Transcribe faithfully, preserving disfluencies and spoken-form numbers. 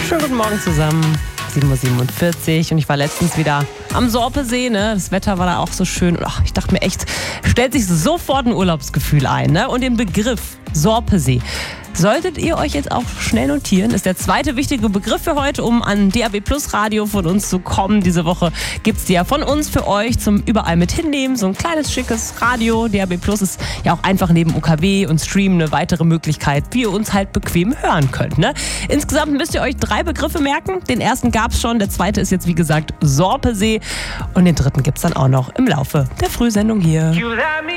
Schönen guten Morgen zusammen. sieben Uhr siebenundvierzig und ich war letztens wieder am Sorpesee, ne? Das Wetter war da auch so schön. Und ach, ich dachte mir echt, stellt sich sofort ein Urlaubsgefühl ein, ne? Und den Begriff Sorpesee solltet ihr euch jetzt auch schnell notieren. Ist der zweite wichtige Begriff für heute, um an D A B Plus Radio von uns zu kommen. Diese Woche gibt es die ja von uns für euch zum überall mit hinnehmen. So ein kleines, schickes Radio. D A B Plus ist ja auch einfach neben U K W und Stream eine weitere Möglichkeit, wie ihr uns halt bequem hören könnt. Ne? Insgesamt müsst ihr euch drei Begriffe merken. Den ersten gab es schon, der zweite ist jetzt wie gesagt Sorpesee und den dritten gibt es dann auch noch im Laufe der Frühsendung hier. You let me